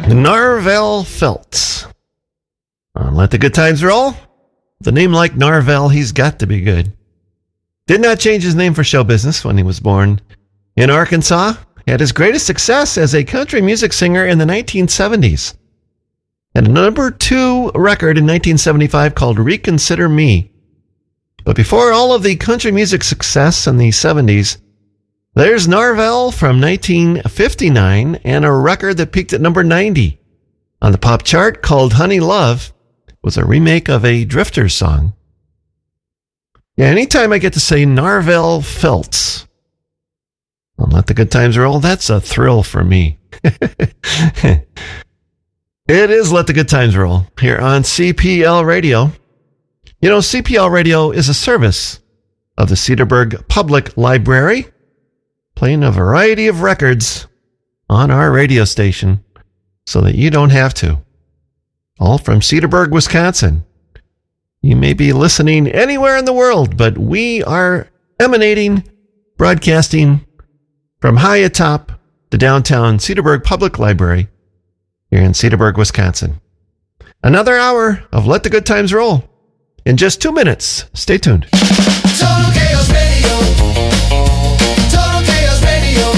Narvel Feltz. Let the Good Times Roll. With a name like Narvel, he's got to be good. Did not change his name for show business when he was born in Arkansas. Had his greatest success as a country music singer in the 1970s. Had a number 2 record in 1975 called Reconsider Me. But before all of the country music success in the 70s, there's Narvel from 1959 and a record that peaked at number 90 on the pop chart called Honey Love. It was a remake of a Drifters song. Yeah, anytime I get to say Narvel Feltz on Let the Good Times Roll, that's a thrill for me. It is Let the Good Times Roll here on CPL Radio. You know, CPL Radio is a service of the Cedarburg Public Library, playing a variety of records on our radio station so that you don't have to. All from Cedarburg, Wisconsin. You may be listening anywhere in the world, but we are emanating, broadcasting from high atop the downtown Cedarburg Public Library here in Cedarburg, Wisconsin. Another hour of Let the Good Times Roll. In just 2 minutes. Stay tuned. Total Chaos Radio. Total Chaos Radio.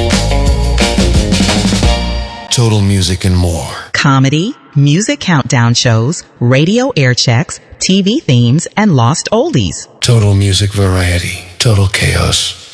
Total music and more. Comedy, music countdown shows, radio air checks, TV themes, and lost oldies. Total music variety. Total Chaos.